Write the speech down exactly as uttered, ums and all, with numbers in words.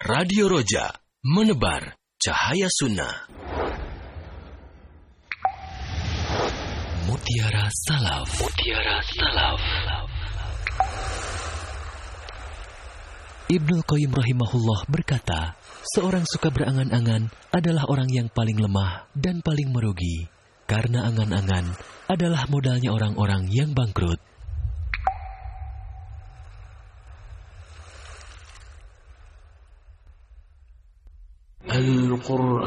Radio Roja, menebar cahaya sunnah. Mutiara Salaf. Mutiara Salaf. Ibnul Qayyim rahimahullah berkata, seorang suka berangan-angan adalah orang yang paling lemah dan paling merugi, karena angan-angan adalah modalnya orang-orang yang bangkrut. Al-Qur'an